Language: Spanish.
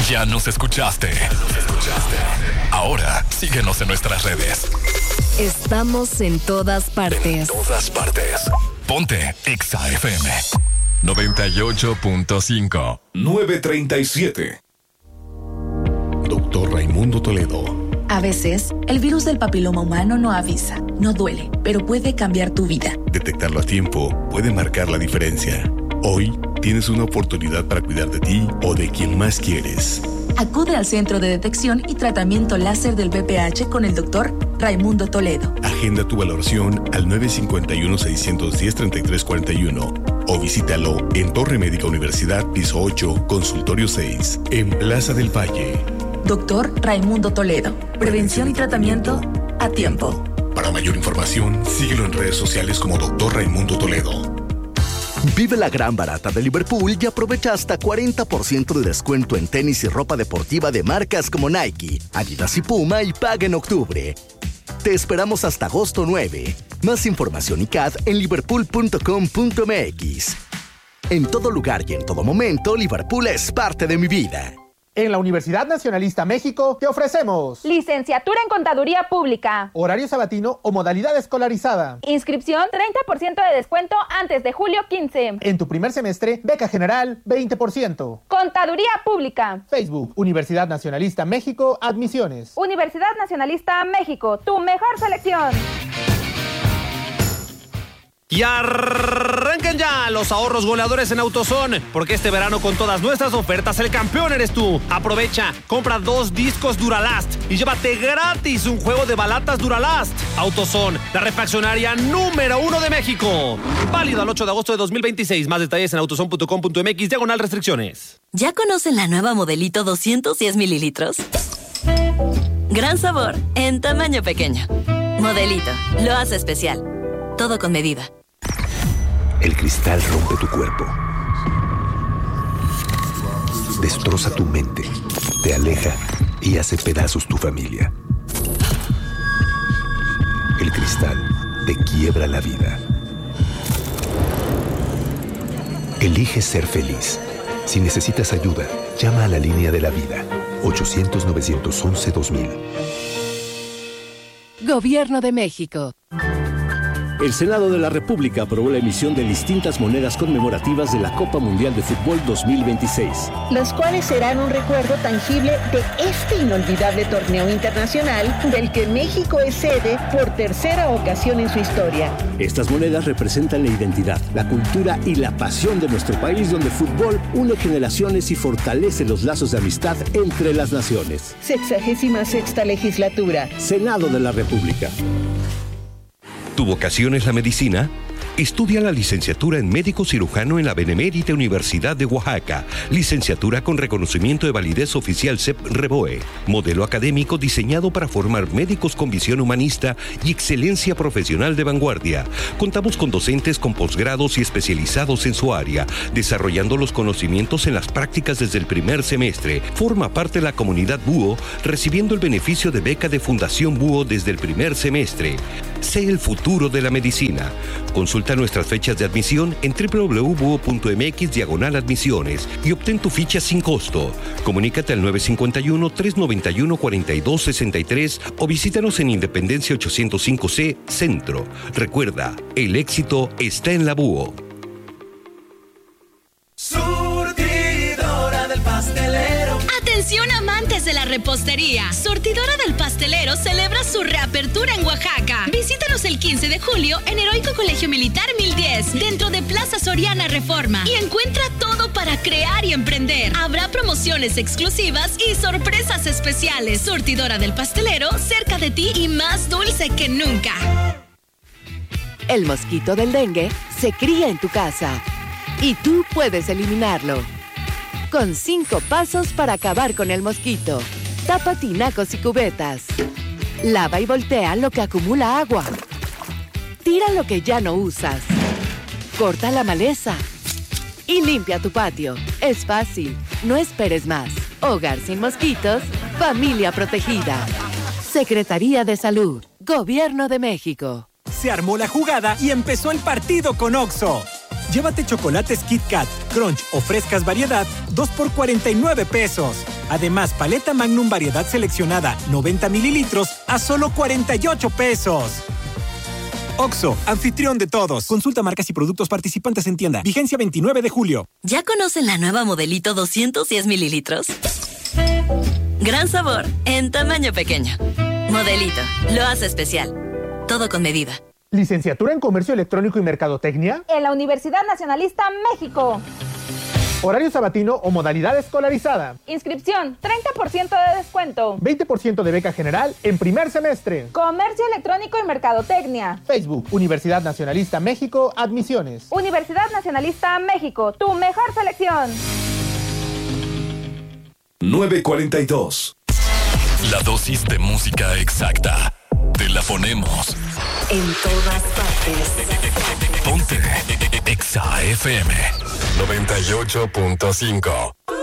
Ya nos escuchaste. Ahora, síguenos en nuestras redes. Estamos en todas partes. Ponte Exa FM 98.5 937. Doctor Raimundo Toledo. A veces, el virus del papiloma humano no avisa, no duele, pero puede cambiar tu vida. Detectarlo a tiempo puede marcar la diferencia. Hoy tienes una oportunidad para cuidar de ti o de quien más quieres. Acude al Centro de Detección y Tratamiento Láser del VPH con el Dr. Raimundo Toledo. Agenda tu valoración al 951-610-3341 o visítalo en Torre Médica Universidad, piso 8, consultorio 6, en Plaza del Valle. Dr. Raimundo Toledo. Prevención y tratamiento a tiempo. Para mayor información, síguelo en redes sociales como Dr. Raimundo Toledo. Vive la gran barata de Liverpool y aprovecha hasta 40% de descuento en tenis y ropa deportiva de marcas como Nike, Adidas y Puma y paga en octubre. Te esperamos hasta agosto 9. Más información y CAD en liverpool.com.mx. En todo lugar y en todo momento, Liverpool es parte de mi vida. En la Universidad Nacionalista México te ofrecemos licenciatura en Contaduría Pública, horario sabatino o modalidad escolarizada. Inscripción 30% de descuento antes de julio 15. En tu primer semestre, beca general 20%. Contaduría Pública. Facebook, Universidad Nacionalista México, admisiones. Universidad Nacionalista México, tu mejor selección. Y arranquen ya los ahorros goleadores en AutoZone, porque este verano con todas nuestras ofertas el campeón eres tú. Aprovecha, compra 2 discos Duralast y llévate gratis un juego de balatas Duralast. AutoZone, la refaccionaria número 1 de México. Válido al 8 de agosto de 2026. Más detalles en autozone.com.mx/restricciones. ¿Ya conocen la nueva Modelito 210 mililitros? Gran sabor en tamaño pequeño. Modelito, lo hace especial. Todo con medida. El cristal rompe tu cuerpo. Destroza tu mente. Te aleja y hace pedazos tu familia. El cristal te quiebra la vida. Elige ser feliz. Si necesitas ayuda, llama a la línea de la vida. 800-911-2000. Gobierno de México. El Senado de la República aprobó la emisión de distintas monedas conmemorativas de la Copa Mundial de Fútbol 2026. Las cuales serán un recuerdo tangible de este inolvidable torneo internacional del que México es sede por tercera ocasión en su historia. Estas monedas representan la identidad, la cultura y la pasión de nuestro país, donde el fútbol une generaciones y fortalece los lazos de amistad entre las naciones. 66ª legislatura. Senado de la República. ¿Tu vocación es la medicina? Estudia la licenciatura en médico cirujano en la Benemérita Universidad de Oaxaca. Licenciatura con reconocimiento de validez oficial CEP-REBOE. Modelo académico diseñado para formar médicos con visión humanista y excelencia profesional de vanguardia. Contamos con docentes con posgrados y especializados en su área, desarrollando los conocimientos en las prácticas desde el primer semestre. Forma parte de la comunidad búho, recibiendo el beneficio de beca de Fundación Búho desde el primer semestre. Sé el futuro de la medicina. Consulta nuestras fechas de admisión en www.buo.mx/admisiones y obtén tu ficha sin costo. Comunícate al 951-391-4263 o visítanos en Independencia 805C Centro. Recuerda, el éxito está en la Búho. Surtidora del pastelero. Atención amantes de la repostería. Surtidora del Pastelero celebra su reapertura en Oaxaca. Visítanos el 15 de julio en Heroico Colegio Militar 1010, dentro de Plaza Soriana Reforma, y encuentra todo para crear y emprender. Habrá promociones exclusivas y sorpresas especiales. Surtidora del Pastelero, cerca de ti y más dulce que nunca. El mosquito del dengue se cría en tu casa y tú puedes eliminarlo. Con 5 pasos para acabar con el mosquito. Tapa tinacos y cubetas. Lava y voltea lo que acumula agua. Tira lo que ya no usas. Corta la maleza. Y limpia tu patio. Es fácil. No esperes más. Hogar sin mosquitos. Familia protegida. Secretaría de Salud. Gobierno de México. Se armó la jugada y empezó el partido con OXXO. Llévate chocolates Kit Kat, Crunch o frescas variedad, 2 por 49 pesos. Además, paleta Magnum variedad seleccionada, 90 mililitros, a solo 48 pesos. Oxxo, anfitrión de todos. Consulta marcas y productos participantes en tienda. Vigencia 29 de julio. ¿Ya conocen la nueva Modelito 210 mililitros? Gran sabor, en tamaño pequeño. Modelito, lo hace especial. Todo con medida. ¿Licenciatura en Comercio Electrónico y Mercadotecnia? En la Universidad Nacionalista México. ¿Horario sabatino o modalidad escolarizada? Inscripción, 30% de descuento. 20% de beca general en primer semestre. Comercio Electrónico y Mercadotecnia. Facebook, Universidad Nacionalista México, admisiones. Universidad Nacionalista México, tu mejor selección. 9:42. La dosis de música exacta. Te la ponemos. En todas partes. Ponte Exa FM 98.5.